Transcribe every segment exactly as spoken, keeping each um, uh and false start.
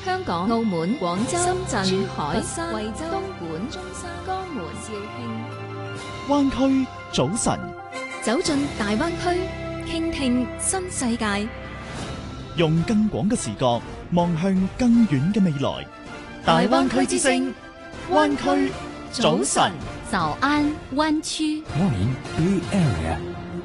香港、澳門、廣州、深圳、珠海、佛山、惠州、東莞、中山、江門、肇慶。 灣區早晨， 走進大灣區，傾聽新世界， 用更廣嘅視角望向更遠嘅未來。大灣區之聲，灣區早晨， 早安灣區。 Morning Bay Area。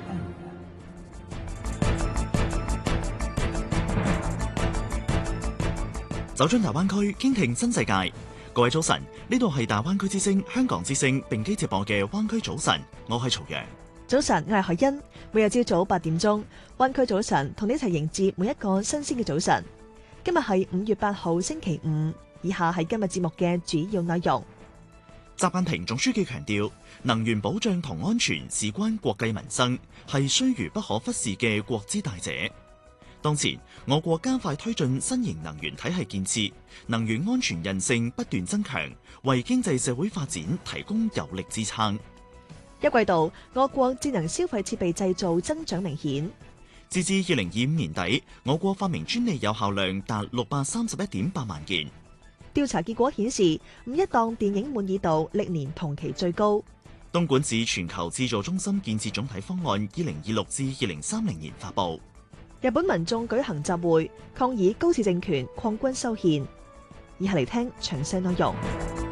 走進大灣區，傾聽新世界。各位早晨，呢度係大灣區之聲、香港之聲並機直播嘅灣區早晨，我係曹陽。 早晨，我係海欣。每日朝早八點鐘，灣區早晨同你一齊迎接每一個新鮮嘅早晨。今日係五月八號星期五，以下係今日節目嘅主要內容。 習近平總書記強調，能源保障同安全事關國計民生，係須臾不可忽視嘅國之大者。當前，我國加快推進新型能源體系建設，能源安全韌性不斷增強，為經濟社會發展提供有力支撐。 一季度，我國智能消費設備製造增長明顯。 截至二零二五年底，我國發明專利有效量達六百三十一點八萬件。 調查結果顯示，五一檔電影滿意度歷年同期最高。 東莞市全球製造中心建設總體方案二零二六至二零三零年發布。 日本民眾舉行集會，抗議高市政權擴軍修憲。以下嚟聽詳細內容。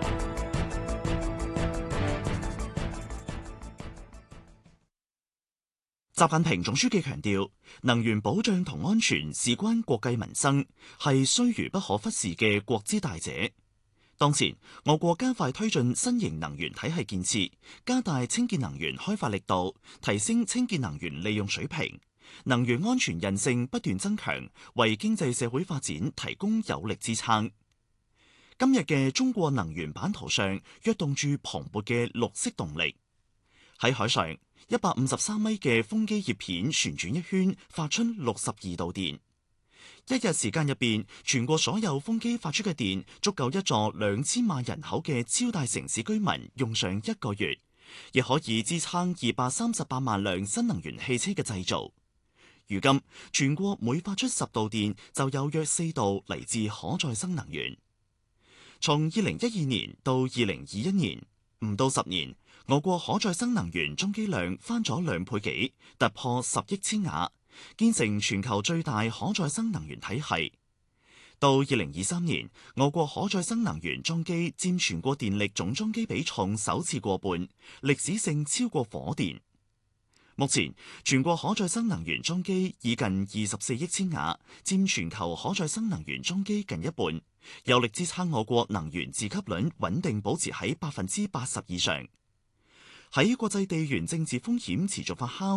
習近平總書記強調，能源保障同安全事關國計民生，係須臾不可忽視嘅國之大者。當前，我國加快推進新型能源體系建設，加大清潔能源開發力度，提升清潔能源利用水平。能源安全韌性不斷增強，為經濟社會發展提供有力支撐。今日嘅中國能源版圖上，躍動住磅礴嘅綠色動力。喺海上，一百五十三米嘅風機葉片旋轉一圈，發出六十二度電。一日時間入邊，全國所有風機發出嘅電，足夠一座兩千萬人口嘅超大城市居民用上一個月，亦可以支撐二百三十八萬輛新能源汽車嘅製造。如今，全國每發出十度電，就有約四度嚟自可再生能源。從二零一二年到二零二一年，唔到十年，我國可再生能源裝機量翻咗兩倍幾，突破十億千瓦，建成全球最大可再生能源體系。到二零二三年，我國可再生能源裝機佔全國電力總裝機比重首次過半，歷史性超過火電。目前，全國可再生能源裝機已近二十四億千瓦，佔全球可再生能源裝機近一半，有力支撐我國能源自給率穩定保持喺百分之八十以上。喺國際地緣政治風險持續發酵